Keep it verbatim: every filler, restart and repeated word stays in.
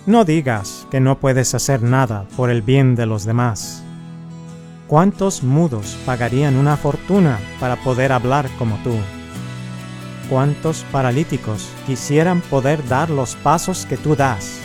No digas que no puedes hacer nada por el bien de los demás. ¿Cuántos mudos pagarían una fortuna para poder hablar como tú? ¿Cuántos paralíticos quisieran poder dar los pasos que tú das?